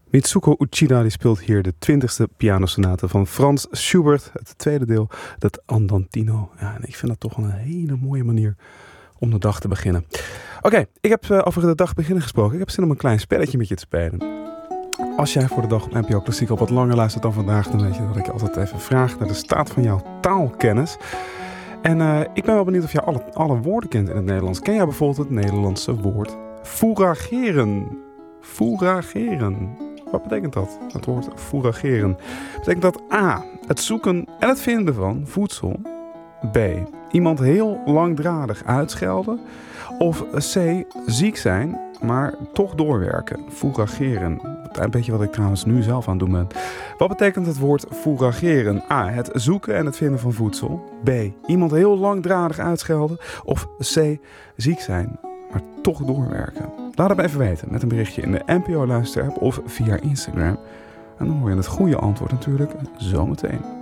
Mitsuko Uchida die speelt hier de 20e pianosonate van Frans Schubert. Het tweede deel, dat Andantino. Ja, en ik vind dat toch een hele mooie manier om de dag te beginnen. Oké, ik heb over de dag beginnen gesproken. Ik heb zin om een klein spelletje met je te spelen. Als jij voor de dag op NPO Klassiek op wat langer luistert dan vandaag, dan weet je dat ik je altijd even vraag naar de staat van jouw taalkennis. En ik ben wel benieuwd of jij alle woorden kent in het Nederlands. Ken jij bijvoorbeeld het Nederlandse woord fourageren? Fourageren. Wat betekent dat? Het woord fourageren. Betekent dat A, het zoeken en het vinden van voedsel. B, iemand heel langdradig uitschelden. Of C, ziek zijn, maar toch doorwerken. Fourageren. Een beetje wat ik trouwens nu zelf aan het doen ben. Wat betekent het woord fourageren? A, het zoeken en het vinden van voedsel. B, iemand heel langdradig uitschelden. Of C, ziek zijn, maar toch doorwerken. Laat het me even weten met een berichtje in de NPO Luister-app of via Instagram. En dan hoor je het goede antwoord natuurlijk zometeen.